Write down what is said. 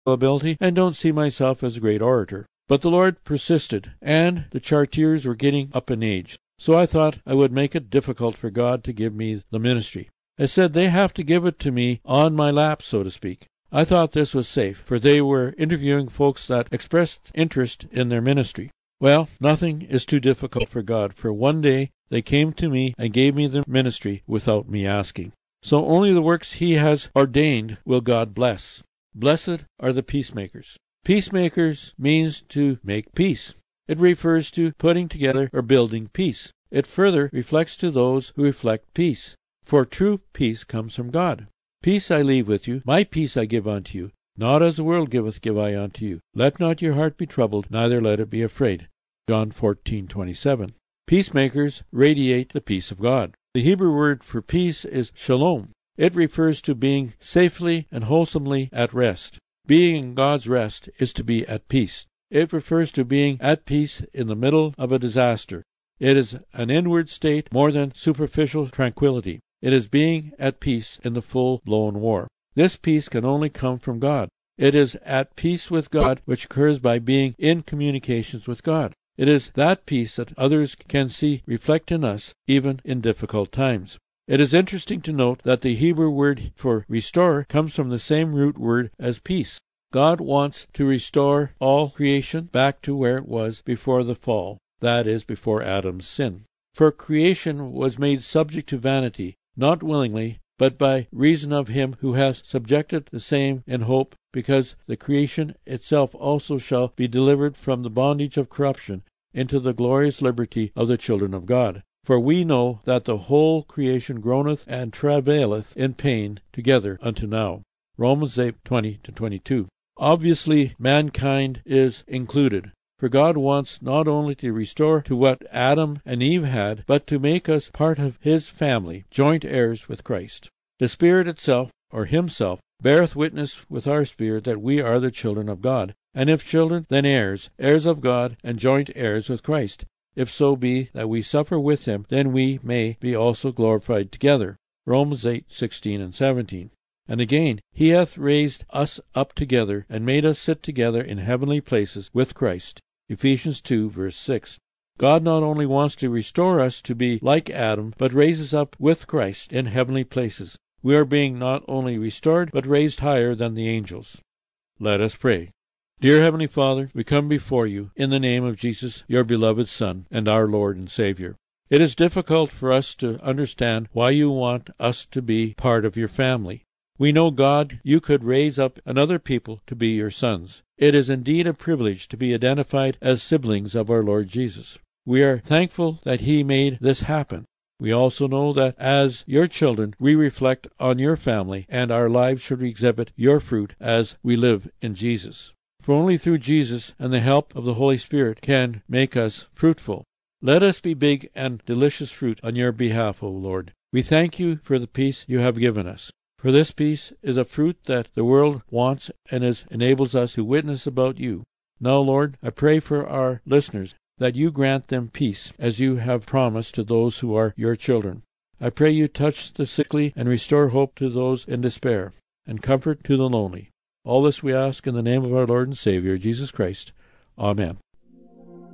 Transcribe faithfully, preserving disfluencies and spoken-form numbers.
ability and don't see myself as a great orator. But the Lord persisted, and the Chartiers were getting up in age. So I thought I would make it difficult for God to give me the ministry. I said they have to give it to me on my lap, so to speak. I thought this was safe, for they were interviewing folks that expressed interest in their ministry. Well, nothing is too difficult for God, for one day they came to me and gave me the ministry without me asking. So only the works he has ordained will God bless. Blessed are the peacemakers. Peacemakers means to make peace. It refers to putting together or building peace. It further reflects to those who reflect peace. For true peace comes from God. Peace I leave with you, my peace I give unto you. Not as the world giveth give I unto you. Let not your heart be troubled, neither let it be afraid. John fourteen twenty-seven. Peacemakers radiate the peace of God. The Hebrew word for peace is shalom. It refers to being safely and wholesomely at rest. Being in God's rest is to be at peace. It refers to being at peace in the middle of a disaster. It is an inward state more than superficial tranquility. It is being at peace in the full-blown war. This peace can only come from God. It is at peace with God, which occurs by being in communications with God. It is that peace that others can see reflect in us, even in difficult times. It is interesting to note that the Hebrew word for restore comes from the same root word as peace. God wants to restore all creation back to where it was before the fall, that is, before Adam's sin. For creation was made subject to vanity, not willingly, but by reason of him who has subjected the same in hope, because the creation itself also shall be delivered from the bondage of corruption into the glorious liberty of the children of God. For we know that the whole creation groaneth and travaileth in pain together unto now. Romans eight twenty to twenty-two. Obviously, mankind is included. For God wants not only to restore to what Adam and Eve had, but to make us part of his family, joint heirs with Christ. The Spirit itself, or himself, beareth witness with our spirit that we are the children of God. And if children, then heirs, heirs of God, and joint heirs with Christ. If so be that we suffer with him, then we may be also glorified together. Romans eight sixteen and seventeen. And again, he hath raised us up together, and made us sit together in heavenly places with Christ. Ephesians two, verse six. God not only wants to restore us to be like Adam, but raises up with Christ in heavenly places. We are being not only restored, but raised higher than the angels. Let us pray. Dear Heavenly Father, we come before you in the name of Jesus, your beloved Son, and our Lord and Savior. It is difficult for us to understand why you want us to be part of your family. We know, God, you could raise up another people to be your sons. It is indeed a privilege to be identified as siblings of our Lord Jesus. We are thankful that he made this happen. We also know that as your children, we reflect on your family, and our lives should exhibit your fruit as we live in Jesus. For only through Jesus and the help of the Holy Spirit can make us fruitful. Let us be big and delicious fruit on your behalf, O Lord. We thank you for the peace you have given us. For this peace is a fruit that the world wants and is enables us to witness about you. Now, Lord, I pray for our listeners that you grant them peace, as you have promised to those who are your children. I pray you touch the sickly and restore hope to those in despair, and comfort to the lonely. All this we ask in the name of our Lord and Savior, Jesus Christ. Amen.